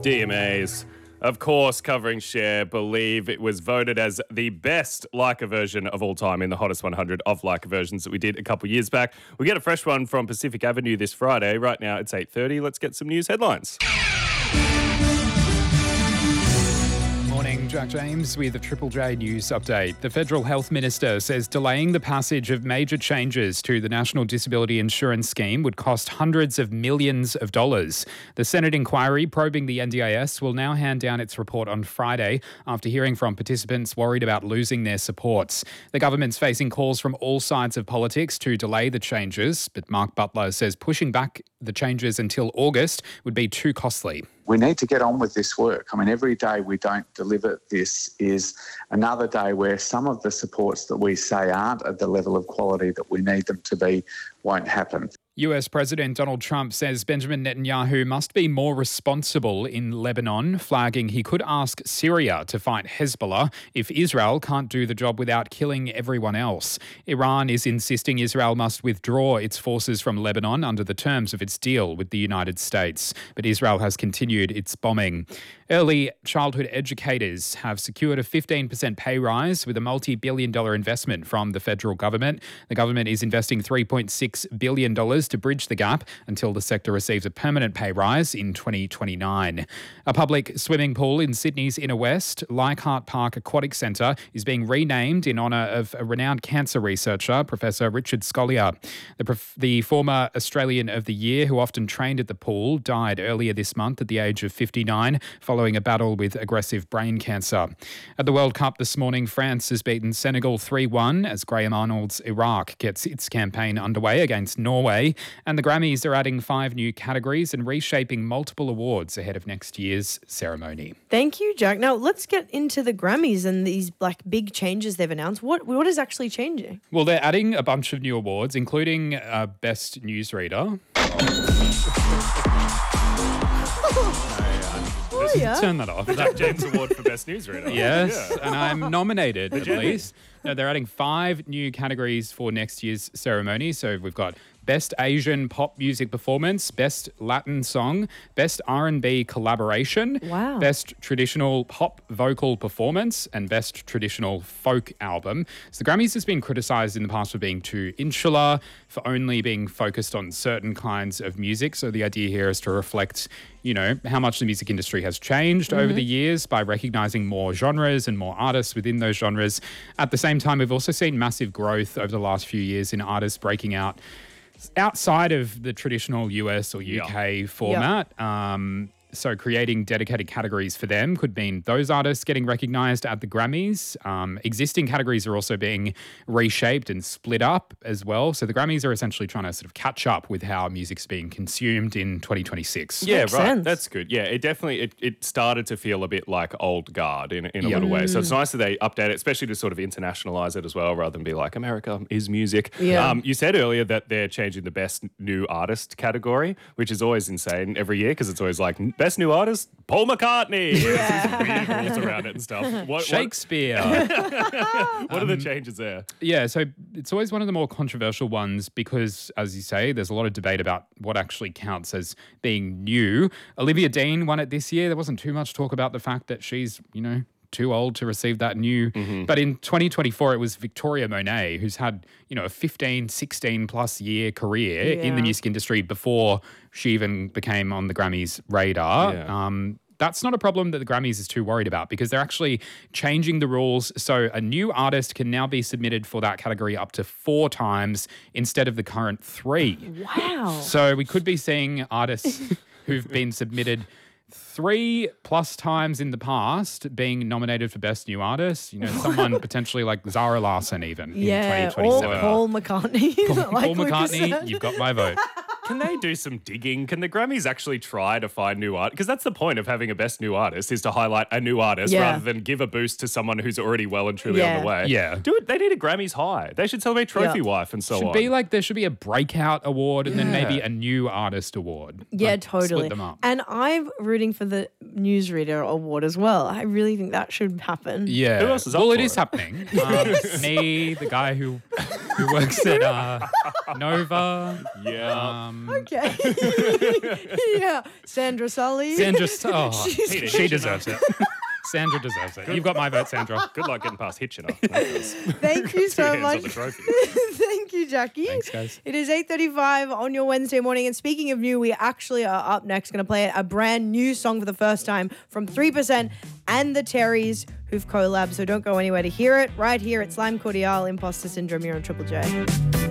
DMAs. Of course, covering Cher, believe it was voted as the best Leica version of all time in the Hottest 100 of Leica versions that we did a couple years back. We get a fresh one from Pacific Avenue this Friday. Right now it's 8:30. Let's get some news headlines. Morning, Jack James with a Triple J News update. The Federal Health Minister says delaying the passage of major changes to the National Disability Insurance Scheme would cost hundreds of millions of dollars. The Senate inquiry probing the NDIS will now hand down its report on Friday after hearing from participants worried about losing their supports. The government's facing calls from all sides of politics to delay the changes, but Mark Butler says pushing back the changes until August would be too costly. We need to get on with this work. I mean, every day we don't deliver this is another day where some of the supports that we say aren't at the level of quality that we need them to be won't happen. US President Donald Trump says Benjamin Netanyahu must be more responsible in Lebanon, flagging he could ask Syria to fight Hezbollah if Israel can't do the job without killing everyone else. Iran is insisting Israel must withdraw its forces from Lebanon under the terms of its deal with the United States, but Israel has continued its bombing. Early childhood educators have secured a 15% pay rise with a multi-billion-dollar investment from the federal government. The government is investing $3.6 billion to bridge the gap until the sector receives a permanent pay rise in 2029. A public swimming pool in Sydney's Inner West, Leichhardt Park Aquatic Centre, is being renamed in honour of a renowned cancer researcher, Professor Richard Scolyer. The former Australian of the Year, who often trained at the pool, died earlier this month at the age of 59 following a battle with aggressive brain cancer. At the World Cup this morning, France has beaten Senegal 3-1 as Graham Arnold's Iraq gets its campaign underway against Norway. And the Grammys are adding 5 new categories and reshaping multiple awards ahead of next year's ceremony. Thank you, Jack. Now, let's get into the Grammys and these big changes they've announced. What is actually changing? Well, they're adding a bunch of new awards, including Best Newsreader. Turn that off. Jack James Award for Best Newsreader. Yes, Yeah. and I'm nominated at least. No, they're adding 5 new categories for next year's ceremony. So we've got Best Asian Pop Music Performance, Best Latin Song, Best R&B Collaboration, Wow. Best Traditional Pop Vocal Performance, and Best Traditional Folk Album. So the Grammys has been criticised in the past for being too insular, for only being focused on certain kinds of music. So the idea here is to reflect, how much the music industry has changed over the years by recognising more genres and more artists within those genres. At the same time, we've also seen massive growth over the last few years in artists breaking out outside of the traditional US or UK format. So creating dedicated categories for them could mean those artists getting recognised at the Grammys. Existing categories are also being reshaped and split up as well. So the Grammys are essentially trying to sort of catch up with how music's being consumed in 2026. Yeah, Makes right. sense. That's good. Yeah, it definitely it started to feel a bit like old guard in a little way. So it's nice that they update it, especially to sort of internationalize it as well, rather than be like America is music. Yeah. You said earlier that they're changing the best new artist category, which is always insane every year because it's always like best new artist, Paul McCartney. Yeah. There's weird rules around it and stuff. Shakespeare. What are the changes there? Yeah, so it's always one of the more controversial ones because, as you say, there's a lot of debate about what actually counts as being new. Olivia Dean won it this year. There wasn't too much talk about the fact that she's, too old to receive that new. But in 2024, it was Victoria Monet, who's had, a 15, 16 plus year career in the music industry before she even became on the Grammys radar. Yeah. That's not a problem that the Grammys is too worried about because they're actually changing the rules. So a new artist can now be submitted for that category up to 4 times instead of the current 3. Wow. So we could be seeing artists who've been submitted 3+ times in the past being nominated for Best New Artist. Someone potentially like Zara Larsson even in Or 2027. Paul McCartney. Paul McCartney, you've got my vote. Can they do some digging? Can the Grammys actually try to find new art? Because that's the point of having a best new artist is to highlight a new artist rather than give a boost to someone who's already well and truly on the way. Yeah. Do it. They need a Grammys high. They should celebrate Trophy Wife and so on. There should be a breakout award and then maybe a new artist award. Yeah, Like, totally. Split them up. And I'm rooting for the Newsreader Award as well. I really think that should happen. Yeah. Who else is up Well, for it is it? happening. Me, the guy who who works at Nova. Yeah. Okay. Yeah. Sandra Sully. Sandra, She's- she deserves it. Sandra deserves it. You've got my vote, Sandra. Good luck getting past Hitchener. Thank you Two so hands on much. the trophy. Thank you, Jackie. Thanks, guys. It is 8:35 on your Wednesday morning. And speaking of new, we actually are up next going to play a brand new song for the first time from 3% and the Terrys, who've collabed. So don't go anywhere to hear it. Right here, it's Lime Cordiale, Imposter Syndrome here on Triple J.